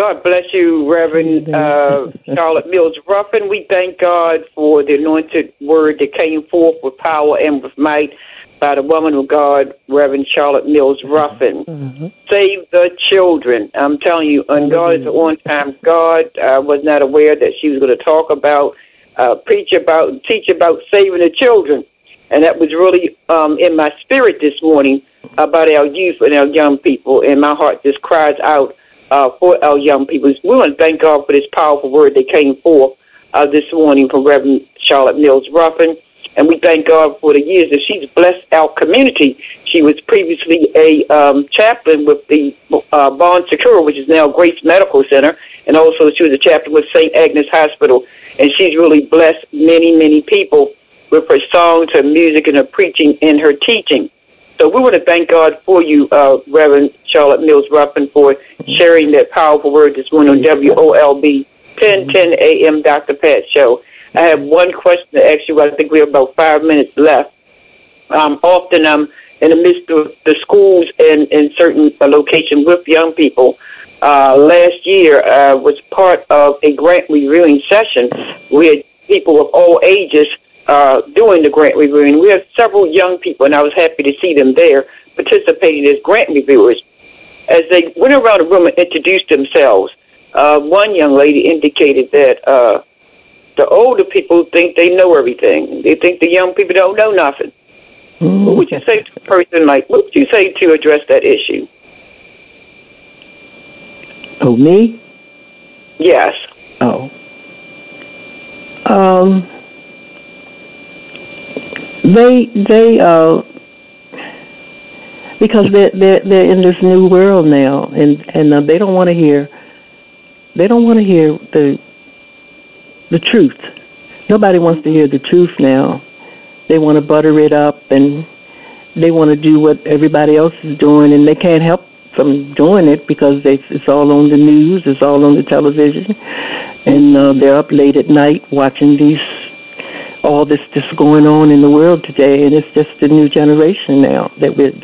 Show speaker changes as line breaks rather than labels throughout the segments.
God bless you, Reverend Charlotte Mills Ruffin. We thank God for the anointed word that came forth with power and with might by the woman of God, Reverend Charlotte Mills Ruffin. Save the children. I'm telling you, and God is an on-time God. I was not aware that she was going to talk about, teach about saving the children. And that was really in my spirit this morning about our youth and our young people. And my heart just cries out for our young people. We want to thank God for this powerful word that came forth this morning from Reverend Charlotte Mills Ruffin. And we thank God for the years that she's blessed our community. She was previously a chaplain with the Bon Secours, which is now Grace Medical Center. And also she was a chaplain with St. Agnes Hospital. And she's really blessed many, many people with her songs, her music, and her preaching and her teaching. So we want to thank God for you, Reverend Charlotte Mills Ruffin, for sharing that powerful word this morning on WOLB 1010 AM Dr. Pat Show. I have one question to ask you. I think we have about 5 minutes left. Often I'm in the midst of the schools and in certain locations with young people. Last year, I was part of a grant reviewing session. We had people of all ages doing the grant reviewing. We have several young people, and I was happy to see them there participating as grant reviewers. As they went around the room and introduced themselves, one young lady indicated that the older people think they know everything. They think the young people don't know nothing. What would you say to a person like, what would you say to address that issue?
Oh, me?
Yes.
Oh. They because they're in this new world now, and they don't want to hear the truth. Nobody wants to hear the truth now. They want to butter it up, and they want to do what everybody else is doing, and they can't help from doing it because it's all on the news, it's all on the television, and they're up late at night watching all this just going on in the world today, and it's just the new generation now that we're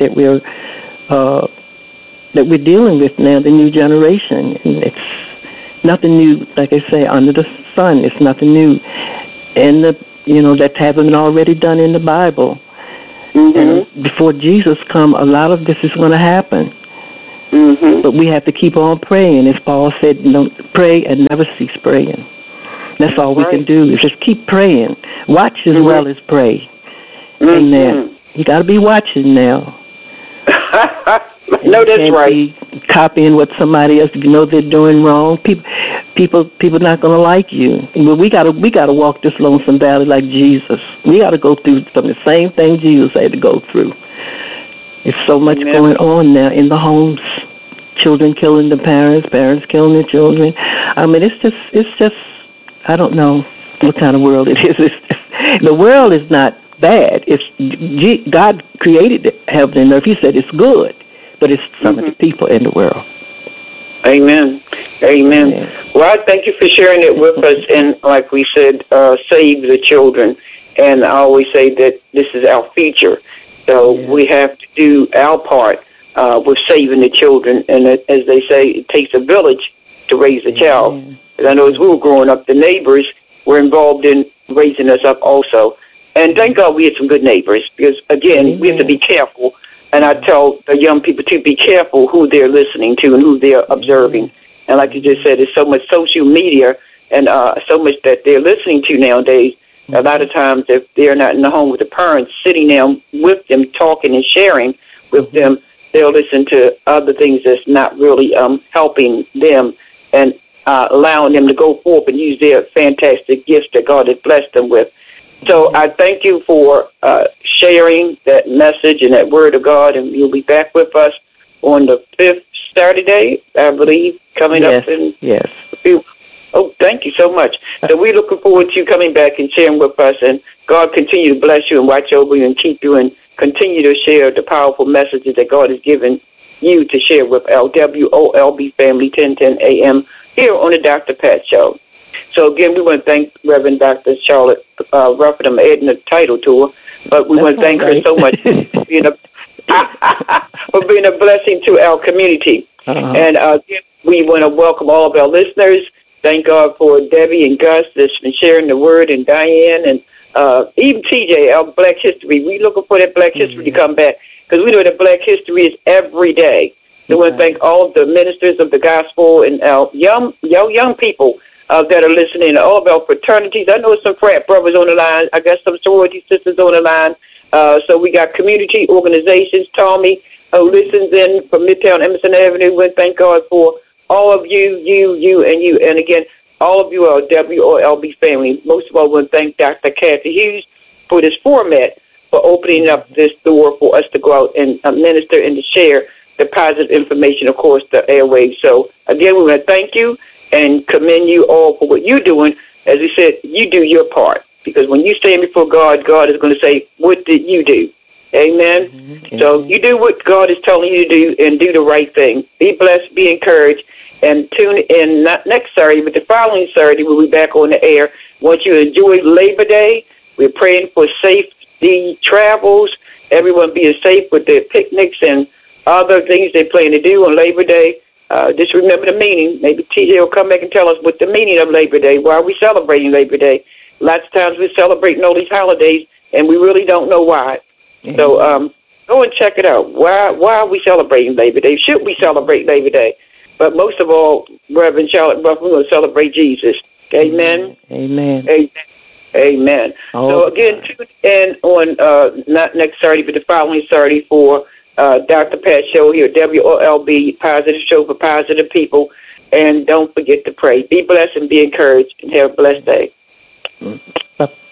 dealing with now, the new generation, and it's nothing new. Like I say, under the sun, it's nothing new, and that hasn't already done in the Bible. And before Jesus come, a lot of this is going to happen. But we have to keep on praying, as Paul said. Pray and never cease praying. That's all we can do is just keep praying. Watch as well as pray. Amen. You got to be watching now.
No, that's right.
Be copying what somebody else they're doing wrong. People not going to like you. But we got to walk this lonesome valley like Jesus. We got to go through some of the same thing Jesus had to go through. There's so much going on now in the homes. Children killing the parents, parents killing the children. I mean, it's just. I don't know what kind of world it is. The world is not bad. God created heaven and earth. He said it's good, but it's some of the people in the world.
Amen. Amen. Well, I thank you for sharing it with us. And like we said, save the children. And I always say that this is our future. So we have to do our part with saving the children. And as they say, it takes a village to raise a child. And I know as we were growing up, the neighbors were involved in raising us up also. And thank God we had some good neighbors because, again, we have to be careful. And I tell the young people to be careful who they're listening to and who they're observing. And like you just said, there's so much social media and so much that they're listening to nowadays. A lot of times if they're not in the home with the parents, sitting down with them, talking and sharing with them, they'll listen to other things that's not really helping them and allowing them to go forth and use their fantastic gifts that God has blessed them with. So I thank you for sharing that message and that word of God, and you'll be back with us on the 5th Saturday, I believe, coming up in a few. Oh, thank you so much. So we're looking forward to you coming back and sharing with us, and God continue to bless you and watch over you and keep you and continue to share the powerful messages that God has given you to share with our WOLB family, 1010 AM, here on the Dr. Pat Show. So, again, we want to thank Reverend Dr. Charlotte Ruffin. I'm adding a title to her, but we want to thank her so much for being a blessing to our community. And we We want to welcome all of our listeners. Thank God for Debbie and Gus that's been sharing the word, and Diane, and even TJ, our Black History. We're looking for that Black History to come back, because we know that Black History is every day. So I want to thank all of the ministers of the gospel and our young people that are listening, all of our fraternities. I know some frat brothers on the line. I got some sorority sisters on the line. So we got community organizations. Tommy, who listens in from Midtown Emerson Avenue. We thank God for all of you, and you. And again, all of you are WOLB family. Most of all, I want to thank Dr. Kathy Hughes for this format, for opening up this door for us to go out and minister and to share the positive information across the airwaves. So, again, we want to thank you and commend you all for what you're doing. As we said, you do your part. Because when you stand before God, God is going to say, what did you do? Amen? Mm-hmm. So you do what God is telling you to do and do the right thing. Be blessed, be encouraged, and tune in not next Saturday, but the following Saturday we'll be back on the air. Want you to enjoy Labor Day. We're praying for safety travels, everyone being safe with their picnics and other things they plan to do on Labor Day. Just remember the meaning. Maybe TJ will come back and tell us what the meaning of Labor Day, why are we celebrating Labor Day. Lots of times we're celebrating all these holidays, and we really don't know why. Mm-hmm. So go and check it out. Why are we celebrating Labor Day? Should we celebrate Labor Day? But most of all, Reverend Charlotte Ruffin, we're going to celebrate Jesus. Amen?
Amen.
Amen. Amen. So, again, tune in on not next Saturday, but the following Saturday for Dr. Pat Show here, WOLB, Positive Show for Positive People. And don't forget to pray. Be blessed and be encouraged, and have a blessed day.